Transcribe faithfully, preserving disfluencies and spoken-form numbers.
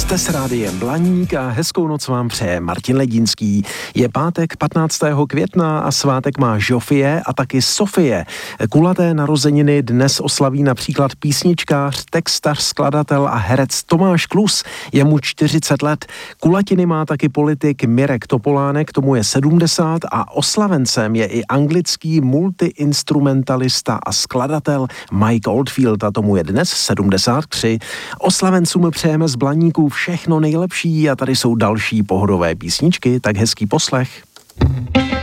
Jste s rádiem Blaník a hezkou noc vám přeje Martin Ledínský. Je pátek patnáctého května a svátek má Žofie a taky Sofie. Kulaté narozeniny dnes oslaví například písničkář, textař, skladatel a herec Tomáš Klus. Je mu čtyřicet let. Kulatiny má taky politik Mirek Topolánek, tomu je sedmdesát a oslavencem je i anglický multiinstrumentalista a skladatel Mike Oldfield a tomu je dnes sedmdesát tři. Oslavencům přejeme z Blaníku všechno nejlepší a tady jsou další pohodové písničky, tak hezký poslech.